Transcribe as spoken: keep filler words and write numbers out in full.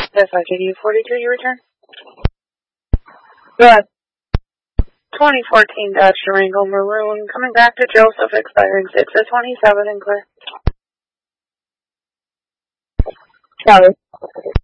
Yes, I can you forty-two, you return? Yes. twenty fourteen Dodge Durango Maroon, coming back to Joseph, expiring six of twenty-seven and clear. Sorry.